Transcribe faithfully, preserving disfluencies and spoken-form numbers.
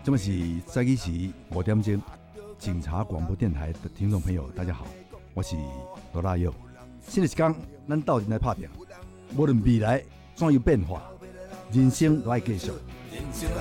这么是早起时五点钟，警察广播电台的听众朋友，大家好，我是罗大佑。新的一天，咱斗阵来打拼，无论未来怎样变化，人生都要继续。